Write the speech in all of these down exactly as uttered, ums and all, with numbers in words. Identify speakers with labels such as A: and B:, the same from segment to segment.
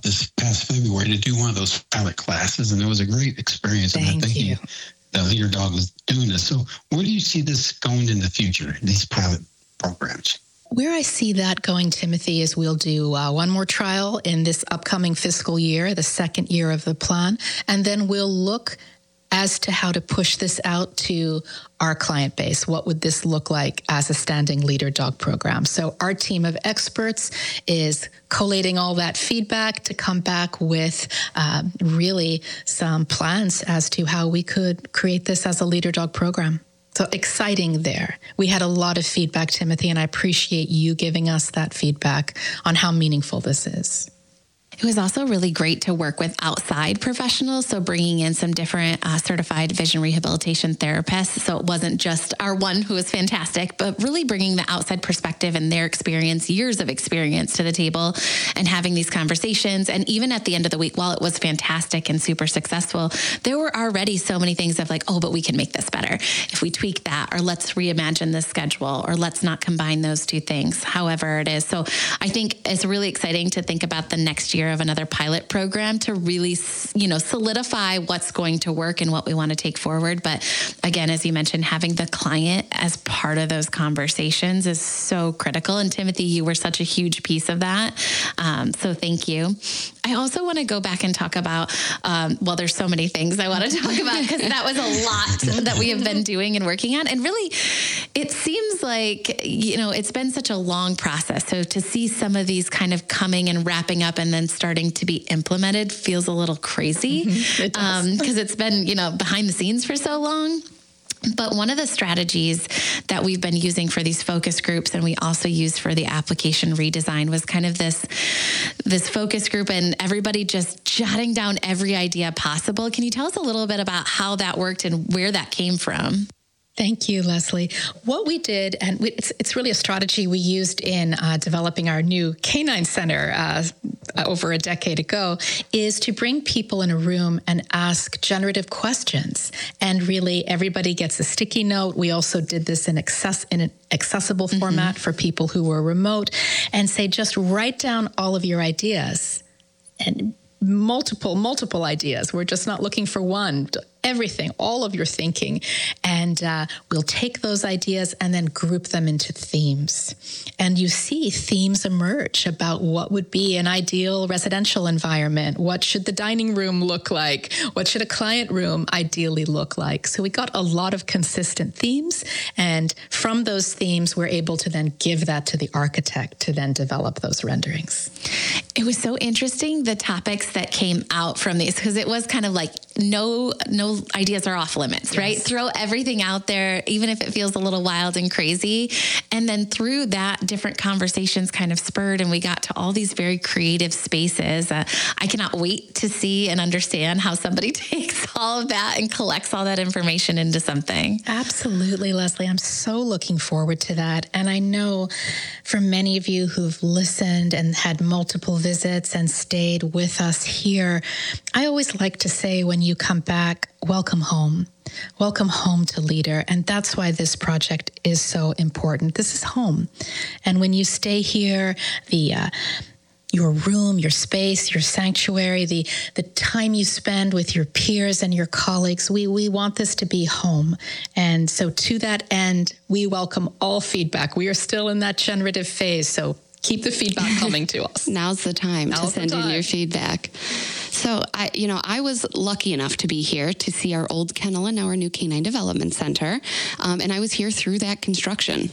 A: this past February to do one of those pilot classes, and it was a great experience.
B: Thank
A: and I think
B: you.
A: The Leader Dog is doing this. So where do you see this going in the future, these pilot programs?
B: Where I see that going, Timothy, is we'll do uh, one more trial in this upcoming fiscal year, the second year of the plan, and then we'll look as to how to push this out to our client base. What would this look like as a standing Leader Dog program? So our team of experts is collating all that feedback to come back with uh, really some plans as to how we could create this as a Leader Dog program. So exciting there. We had a lot of feedback, Timothy, and I appreciate you giving us that feedback on how meaningful this is.
C: It was also really great to work with outside professionals, so bringing in some different uh, certified vision rehabilitation therapists. So it wasn't just our one who was fantastic, but really bringing the outside perspective and their experience, years of experience to the table and having these conversations. And even at the end of the week, while it was fantastic and super successful, there were already so many things of like, oh, but we can make this better if we tweak that, or let's reimagine this schedule, or let's not combine those two things, however it is. So I think it's really exciting to think about the next year of another pilot program to really, you know, solidify what's going to work and what we want to take forward. But again, as you mentioned, having the client as part of those conversations is so critical. And Timothy, you were such a huge piece of that. Um, so thank you. I also want to go back and talk about, um, well, there's so many things I want to talk about because that was a lot that we have been doing and working on. And really, it seems like, you know, it's been such a long process. So to see some of these kind of coming and wrapping up and then starting to be implemented feels a little crazy because mm-hmm. it um, it's been, you know, behind the scenes for so long. But one of the strategies that we've been using for these focus groups, and we also used for the application redesign, was kind of this, this focus group and everybody just jotting down every idea possible. Can you tell us a little bit about how that worked and where that came from?
B: Thank you, Leslie. What we did, and it's, it's really a strategy we used in uh, developing our new Canine Center uh, over a decade ago, is to bring people in a room and ask generative questions. And really, everybody gets a sticky note. We also did this in, access, in an accessible mm-hmm. format for people who were remote, and say, just write down all of your ideas. And multiple, multiple ideas. We're just not looking for one. Everything, all of your thinking. And uh, we'll take those ideas and then group them into themes. And you see themes emerge about what would be an ideal residential environment. What should the dining room look like? What should a client room ideally look like? So we got a lot of consistent themes. And from those themes, we're able to then give that to the architect to then develop those renderings.
C: It was so interesting, the topics that came out from these, because it was kind of like no, no ideas are off limits, yes. right? Throw everything out there, even if it feels a little wild and crazy. And then through that, different conversations kind of spurred, and we got to all these very creative spaces. Uh, I cannot wait to see and understand how somebody takes all of that and collects all that information into something.
B: Absolutely, Leslie. I'm so looking forward to that. And I know for many of you who've listened and had multiple visits and stayed with us here, I always like to say when you come back, welcome home. Welcome home to Leader. And that's why this project is so important. This is home. And when you stay here, the uh, your room, your space, your sanctuary, the the time you spend with your peers and your colleagues, we we want this to be home. And so to that end, we welcome all feedback. We are still in that generative phase, so keep the feedback coming to us.
D: Now's the time
B: Now's
D: to send
B: time.
D: in your feedback. So, I, you know, I was lucky enough to be here to see our old kennel and now our new Canine Development Center. Um, and I was here through that construction.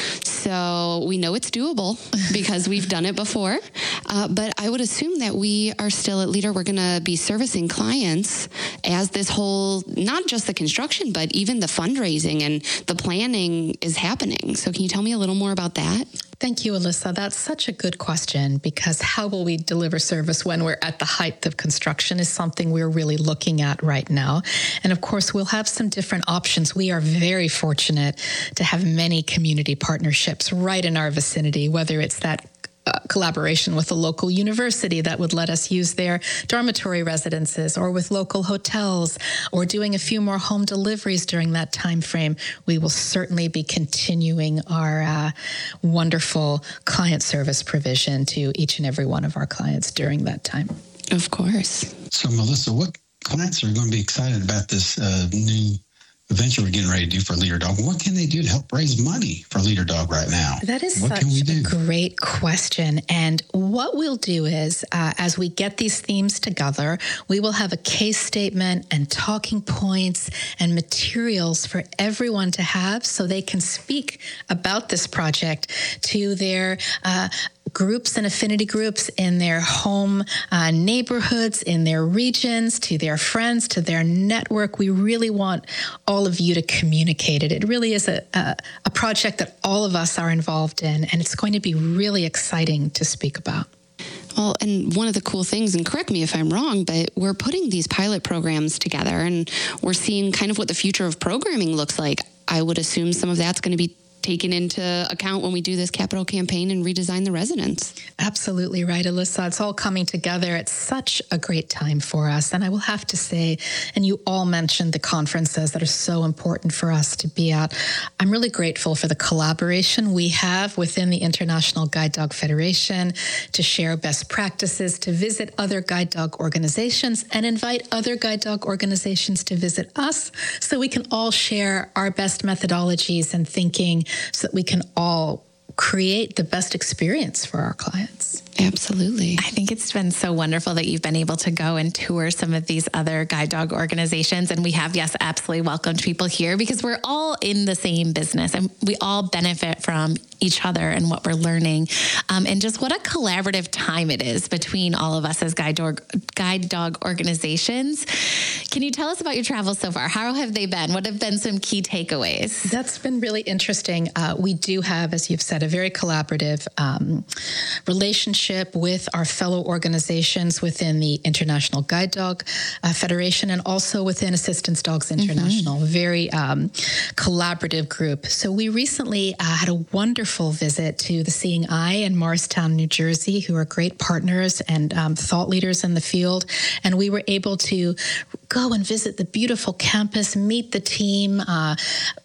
D: So we know it's doable because we've done it before. Uh, but I would assume that we are still at Leader. We're going to be servicing clients as this whole, not just the construction, but even the fundraising and the planning is happening. So can you tell me a little more about that?
B: Thank you, Alyssa. That's such a good question, because how will we deliver service when we're at the height of construction is something we're really looking at right now. And of course, we'll have some different options. We are very fortunate to have many community partnerships right in our vicinity, whether it's that uh, collaboration with a local university that would let us use their dormitory residences, or with local hotels, or doing a few more home deliveries during that time frame, we will certainly be continuing our uh, wonderful client service provision to each and every one of our clients during that time.
D: Of course.
A: So, Melissa, what clients are going to be excited about this uh, new venture we're getting ready to do for Leader Dog? What can they do to help raise money for Leader Dog right now?
B: That is
A: what
B: such
A: can we do?
B: a great question. And what we'll do is, uh, as we get these themes together, we will have a case statement and talking points and materials for everyone to have so they can speak about this project to their uh, groups and affinity groups in their home uh, neighborhoods, in their regions, to their friends, to their network. We really want all of you to communicate it. It really is a, a, a project that all of us are involved in, and it's going to be really exciting to speak about.
D: Well, and one of the cool things, and correct me if I'm wrong, but we're putting these pilot programs together and we're seeing kind of what the future of programming looks like. I would assume some of that's going to be taken into account when we do this capital campaign and redesign the residence.
B: Absolutely right, Alyssa. It's all coming together. It's such a great time for us. And I will have to say, and you all mentioned the conferences that are so important for us to be at. I'm really grateful for the collaboration we have within the International Guide Dog Federation to share best practices, to visit other guide dog organizations, and invite other guide dog organizations to visit us so we can all share our best methodologies and thinking so that we can all create the best experience for our clients.
D: Absolutely.
C: I think it's been so wonderful that you've been able to go and tour some of these other guide dog organizations. And we have, yes, absolutely welcomed people here because we're all in the same business and we all benefit from each other and what we're learning. Um, and just what a collaborative time it is between all of us as guide dog, guide dog organizations. Can you tell us about your travels so far? How have they been? What have been some key takeaways?
B: That's been really interesting. Uh, we do have, as you've said, a very collaborative um, relationship with our fellow organizations within the International Guide Dog uh, Federation and also within Assistance Dogs International, mm-hmm. very um, collaborative group. So we recently uh, had a wonderful visit to the Seeing Eye in Morristown, New Jersey, who are great partners and um, thought leaders in the field. And we were able to go and visit the beautiful campus, meet the team. Uh,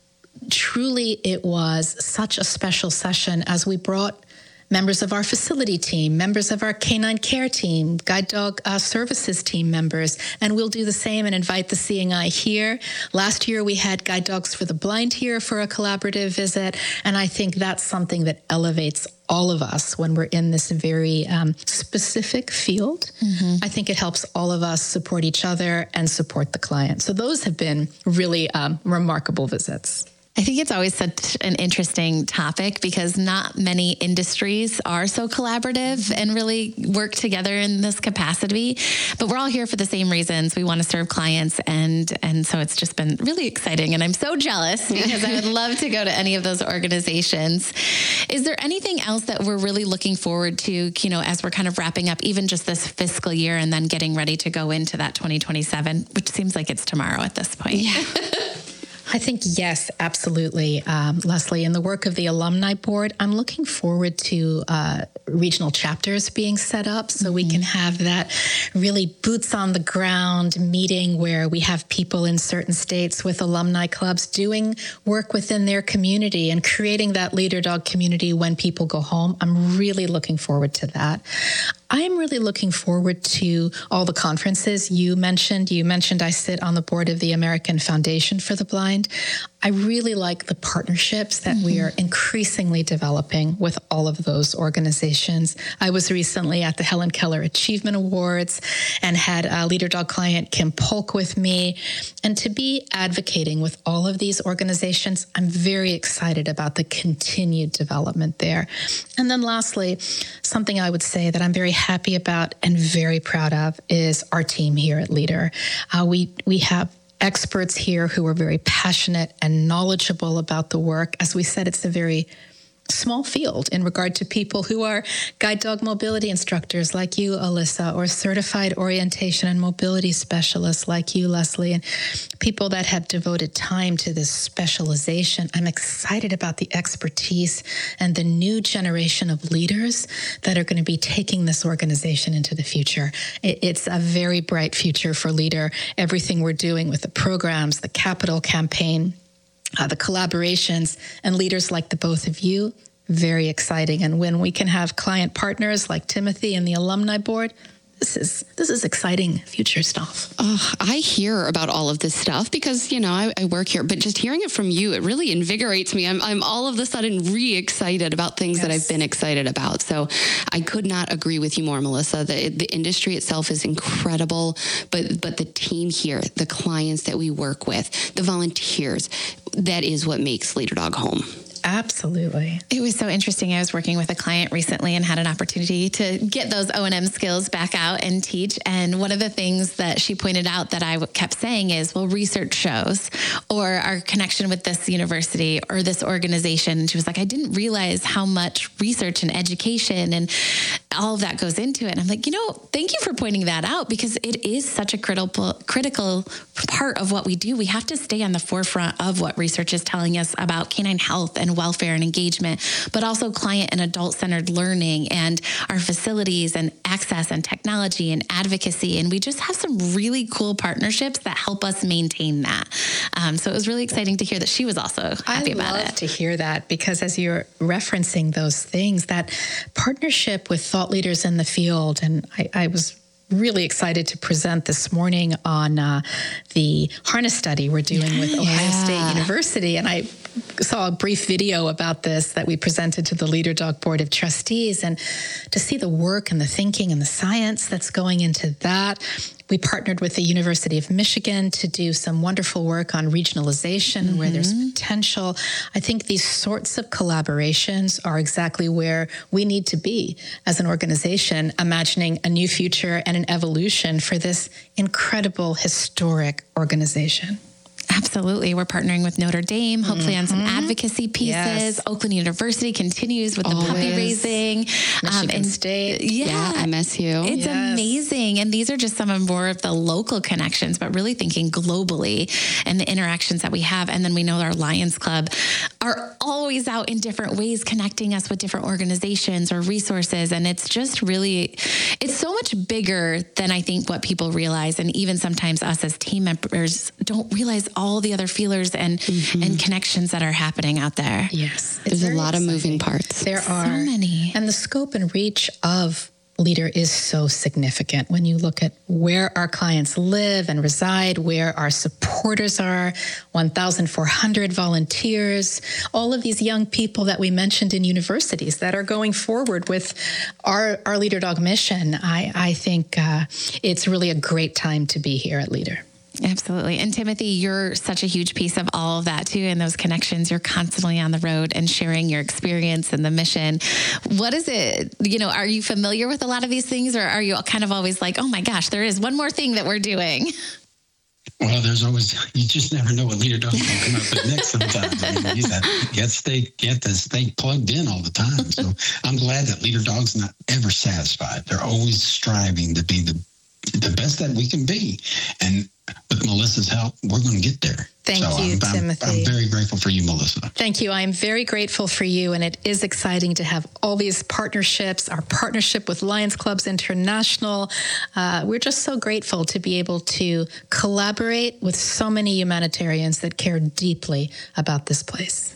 B: truly, it was such a special session as we brought members of our facility team, members of our canine care team, guide dog uh, services team members, and we'll do the same and invite the Seeing Eye here. Last year, we had Guide Dogs for the Blind here for a collaborative visit, and I think that's something that elevates all of us when we're in this very um, specific field. Mm-hmm. I think it helps all of us support each other and support the client. So those have been really um, remarkable visits.
C: I think it's always such an interesting topic because not many industries are so collaborative and really work together in this capacity, but we're all here for the same reasons. We want to serve clients, and and so it's just been really exciting, and I'm so jealous because I would love to go to any of those organizations. Is there anything else that we're really looking forward to, you know, as we're kind of wrapping up even just this fiscal year and then getting ready to go into that twenty twenty-seven, which seems like it's tomorrow at this point?
B: Yeah. I think, yes, absolutely, um, Leslie. In the work of the Alumni Board, I'm looking forward to uh, regional chapters being set up so mm-hmm. we can have that really boots on the ground meeting where we have people in certain states with alumni clubs doing work within their community and creating that Leader Dog community when people go home. I'm really looking forward to that. I'm really looking forward to all the conferences you mentioned. You mentioned I sit on the board of the American Foundation for the Blind. I really like the partnerships that mm-hmm. we are increasingly developing with all of those organizations. I was recently at the Helen Keller Achievement Awards and had a Leader Dog client, Kim Polk, with me. And to be advocating with all of these organizations, I'm very excited about the continued development there. And then lastly, something I would say that I'm very happy about and very proud of is our team here at Leader. Uh, we we have experts here who are very passionate and knowledgeable about the work. As we said, it's a very small field in regard to people who are guide dog mobility instructors like you, Alyssa, or certified orientation and mobility specialists like you, Leslie, and people that have devoted time to this specialization. I'm excited about the expertise and the new generation of leaders that are going to be taking this organization into the future. It's a very bright future for Leader. Everything we're doing with the programs, the capital campaign, Uh, the collaborations, and leaders like the both of you, very exciting. And when we can have client partners like Timothy and the alumni board, this is this is exciting future stuff.
D: Uh, I hear about all of this stuff because, you know, I, I work here, but just hearing it from you, it really invigorates me. I'm, I'm all of a sudden re-excited about things yes. that I've been excited about. So I could not agree with you more, Melissa. The, the industry itself is incredible, but, but the team here, the clients that we work with, the volunteers, that is what makes Leader Dog home.
B: Absolutely.
C: It was so interesting. I was working with a client recently and had an opportunity to get those O and M skills back out and teach. And one of the things that she pointed out that I kept saying is, well, research shows, or our connection with this university or this organization. And she was like, I didn't realize how much research and education and all of that goes into it. And I'm like, you know, thank you for pointing that out, because it is such a critical, critical part of what we do. We have to stay on the forefront of what research is telling us about canine health and welfare and engagement, but also client and adult-centered learning and our facilities and access and technology and advocacy. And we just have some really cool partnerships that help us maintain that. Um, so it was really exciting to hear that she was also happy
B: I
C: about it.
B: I love to hear that, because as you're referencing those things, that partnership with thought leaders in the field, and I, I was really excited to present this morning on uh, the harness study we're doing yeah. with Ohio State University. And I saw a brief video about this that we presented to the Leader Dog Board of Trustees, and to see the work and the thinking and the science that's going into that. We partnered with the University of Michigan to do some wonderful work on regionalization mm-hmm. where there's potential. I think these sorts of collaborations are exactly where we need to be as an organization, imagining a new future and an evolution for this incredible, historic organization.
C: Absolutely. We're partnering with Notre Dame, hopefully mm-hmm. on some advocacy pieces. Yes. Oakland University continues with the Always. puppy raising.
B: Michigan um, and State.
C: Yeah.
D: yeah, M S U.
C: It's yes. amazing. And these are just some of more of the local connections, but really thinking globally and the interactions that we have. And then we know our Lions Club are always out in different ways, connecting us with different organizations or resources. And it's just really, it's so much bigger than I think what people realize. And even sometimes us as team members don't realize all the other feelers and mm-hmm. and connections that are happening out there.
B: Yes.
D: There's a lot exciting. of moving parts.
B: There
C: so
B: are.
C: So many.
B: And the scope and reach of Leader is so significant when you look at where our clients live and reside, where our supporters are, one thousand four hundred volunteers, all of these young people that we mentioned in universities that are going forward with our, our Leader Dog mission. I, I think uh, it's really a great time to be here at Leader.
C: Absolutely. And Timothy, you're such a huge piece of all of that too. And those connections, you're constantly on the road and sharing your experience and the mission. What is it, you know, are you familiar with a lot of these things, or are you kind of always like, oh my gosh, there is one more thing that we're doing?
A: Well, there's always, you just never know what Leader Dog can come up with next sometimes. I mean, you got to stay, get to stay plugged in all the time. So I'm glad that Leader Dog's not ever satisfied. They're always striving to be the, the best that we can be. And with Melissa's help, we're going to get there.
B: Thank
A: so
B: you,
A: I'm,
B: Timothy.
A: I'm, I'm very grateful for you, Melissa.
B: Thank you. I'm very grateful for you. And it is exciting to have all these partnerships, our partnership with Lions Clubs International. Uh, we're just so grateful to be able to collaborate with so many humanitarians that care deeply about this place.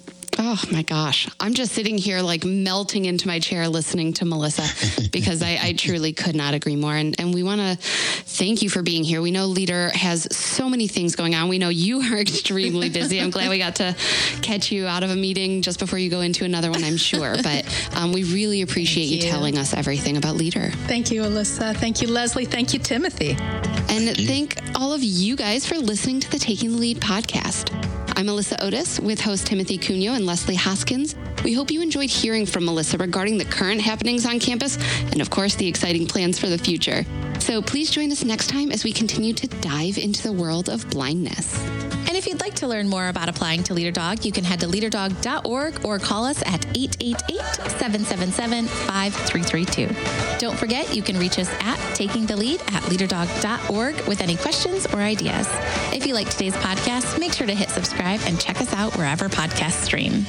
D: Oh my gosh. I'm just sitting here like melting into my chair listening to Melissa, because I, I truly could not agree more. And, and we want to thank you for being here. We know Leader has so many things going on. We know you are extremely busy. I'm glad we got to catch you out of a meeting just before you go into another one, I'm sure. But um, we really appreciate you. you telling us everything about Leader.
B: Thank you, Alyssa. Thank you, Leslie. Thank you, Timothy.
D: And thank all of you guys for listening to the Taking the Lead podcast. I'm Alyssa Otis with host Timothy Cuneo and Leslie Hoskins. We hope you enjoyed hearing from Melissa regarding the current happenings on campus and, of course, the exciting plans for the future. So please join us next time as we continue to dive into the world of blindness.
C: And if you'd like to learn more about applying to LeaderDog, you can head to leader dog dot org or call us at eight eight eight, seven seven seven, five three three two. Don't forget, you can reach us at Taking the Lead at leader dog dot org with any questions or ideas. If you like today's podcast, make sure to hit subscribe and check us out wherever podcasts stream.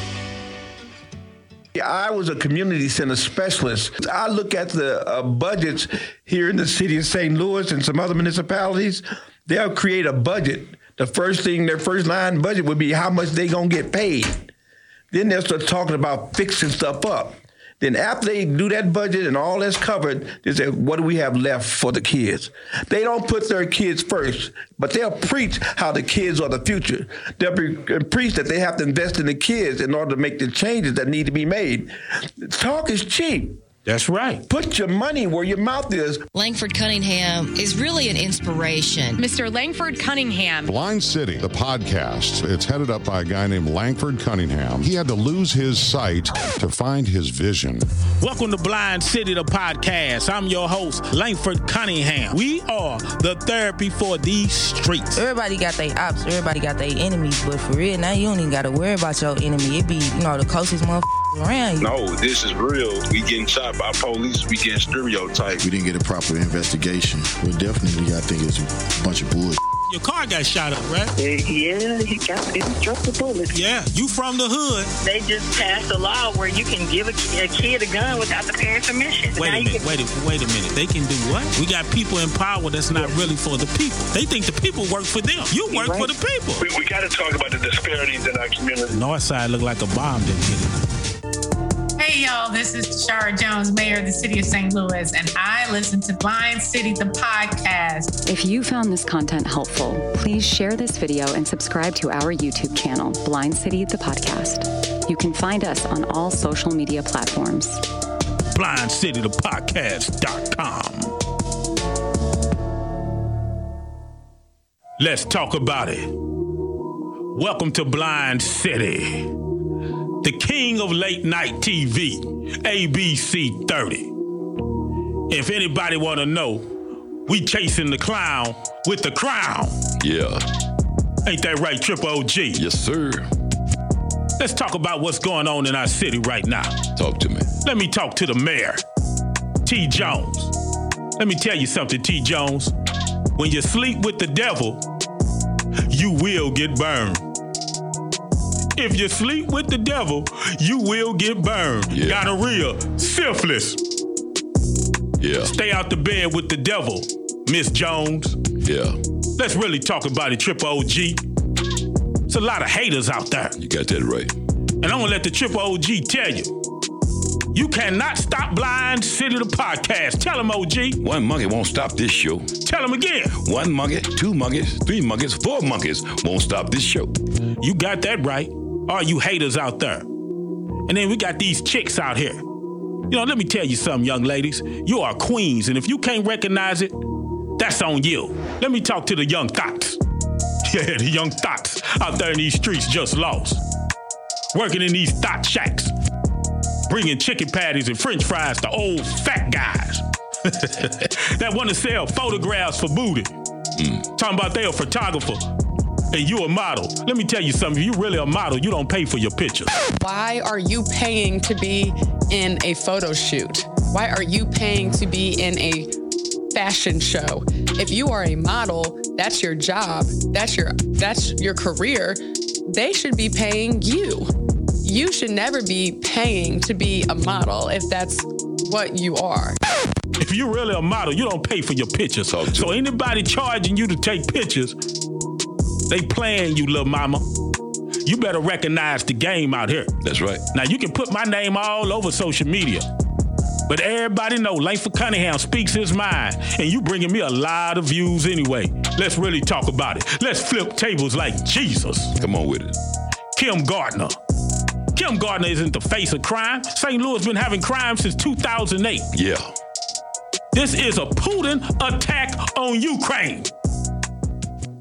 E: I was a community center specialist. I look at the uh, budgets here in the city of Saint Louis and some other municipalities. They'll create a budget. The first thing, their first line budget would be how much they gonna get paid. Then they'll start talking about fixing stuff up. Then after they do that budget and all that's covered, they say, what do we have left for the kids? They don't put their kids first, but they'll preach how the kids are the future. They'll be, preach that they have to invest in the kids in order to make the changes that need to be made. Talk is cheap.
F: That's right.
E: Put your money where your mouth is.
G: Langford Cunningham is really an inspiration.
H: Mister Langford Cunningham.
I: Blind City, the podcast. It's headed up by a guy named Langford Cunningham. He had to lose his sight to find his vision.
F: Welcome to Blind City, the podcast. I'm your host, Langford Cunningham. We are the therapy for these streets.
J: Everybody got their ops. Everybody got their enemies. But for real, now you don't even got to worry about your enemy. It be, you know, the closest motherfucker around you.
K: No, this is real. We getting shot by police. We getting stereotyped.
L: We didn't get a proper investigation. Well, definitely, I think it's a bunch of bullshit.
F: Your car got shot up, right?
M: Yeah, he got it struck the bullet.
F: Yeah, you from the hood.
M: They just passed a law where you can give a, a kid a gun without the parent's permission.
F: Wait a minute, can... wait a wait a minute. They can do what? We got people in power that's not yeah. really for the people. They think the people work for them. You work right. for the people.
K: We, we got to talk about the disparities in our community.
F: North side look like a bomb didn't hit it.
N: Hey, y'all, this is Tashara Jones, Mayor of the City of Saint Louis, and I listen to Blind City, the podcast.
O: If you found this content helpful, please share this video and subscribe to our YouTube channel, Blind City, the podcast. You can find us on all social media platforms.
F: blind city the podcast dot com. Let's talk about it. Welcome to Blind City, the king of late night T V, A B C thirty. If anybody want to know, we chasing the clown with the crown.
P: Yeah.
F: Ain't that right, Triple O G?
P: Yes, sir.
F: Let's talk about what's going on in our city right now.
P: Talk to me.
F: Let me talk to the mayor, T. Jones. Let me tell you something, T. Jones. When you sleep with the devil, you will get burned. If you sleep with the devil, you will get burned.
P: Yeah.
F: Gonorrhea, syphilis.
P: Yeah.
F: Stay out the bed with the devil, Miss Jones.
P: Yeah.
F: Let's really talk about it, Triple O G. There's a lot of haters out there.
P: You got that right.
F: And I'm gonna let the Triple O G tell you. You cannot stop Blind City the podcast. Tell him, O G.
P: One monkey won't stop this show.
F: Tell him again.
P: One monkey, two monkeys, three monkeys, four monkeys won't stop this show.
F: You got that right. All you haters out there. And then we got these chicks out here. You know, let me tell you something, young ladies. You are queens, and if you can't recognize it, that's on you. Let me talk to the young thoughts. Yeah, the young thoughts out there in these streets just lost. Working in these thought shacks. Bringing chicken patties and french fries to old fat guys. That want to sell photographs for booty.
P: Mm.
F: Talking about they a photographer. And you a model. Let me tell you something. If you really a model, you don't pay for your pictures.
Q: Why are you paying to be in a photo shoot? Why are you paying to be in a fashion show? If you are a model, that's your job. That's your that's your career. They should be paying you. You should never be paying to be a model if that's what you are.
F: If you're really a model, you don't pay for your pictures. So anybody charging you to take pictures, they playing you, little mama. You better recognize the game out here.
P: That's right.
F: Now, you can put my name all over social media, but everybody know Langford Cunningham speaks his mind, and you bringing me a lot of views anyway. Let's really talk about it. Let's flip tables like Jesus.
P: Come on with it.
F: Kim Gardner. Kim Gardner isn't the face of crime. Saint Louis been having crime since two thousand eight.
P: Yeah.
F: This is a Putin attack on Ukraine.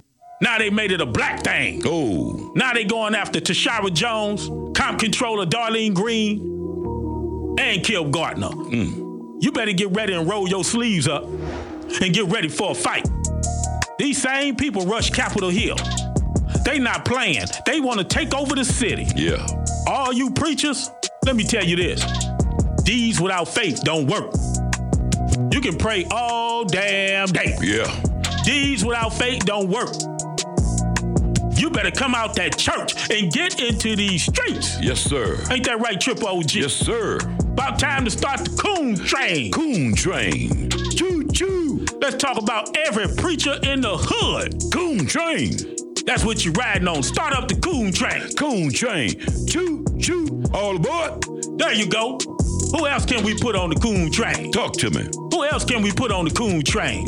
F: Now they made it a black thing.
P: Oh.
F: Now they going after Tashara Jones, comp controller Darlene Green, and Kim Gardner.
P: Mm.
F: You better get ready and roll your sleeves up and get ready for a fight. These same people rush Capitol Hill. They not playing. They want to take over the city.
P: Yeah.
F: All you preachers, let me tell you this. Deeds without faith don't work. You can pray all damn day.
P: Yeah.
F: Deeds without faith don't work. You better come out that church and get into these streets.
P: Yes, sir.
F: Ain't that right, Triple O G?
P: Yes, sir.
F: About time to start the coon train.
P: Coon train. Choo choo.
F: Let's talk about every preacher in the hood.
P: Coon train.
F: That's what you're riding on. Start up the coon train.
P: Coon train. Choo choo. All aboard.
F: There you go. Who else can we put on the coon train?
P: Talk to me.
F: Who else can we put on the coon train?